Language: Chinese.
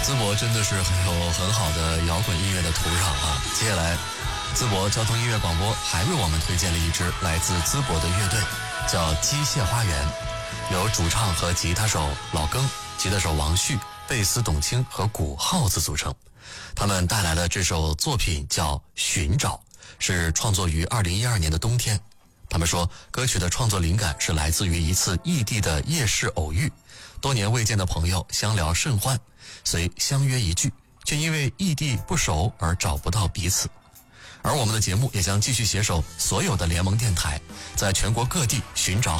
淄博真的是有很好的摇滚音乐的土壤啊！接下来，淄博交通音乐广播还为我们推荐了一支来自淄博的乐队，叫机械花园，由主唱和吉他手老庚、吉他手王旭、贝斯董卿和鼓耗子组成。他们带来的这首作品叫《寻找》，是创作于2012年的冬天。他们说，歌曲的创作灵感是来自于一次异地的夜市偶遇，多年未见的朋友相聊甚欢，遂相约一聚，却因为异地不熟而找不到彼此。而我们的节目也将继续携手所有的联盟电台，在全国各地寻找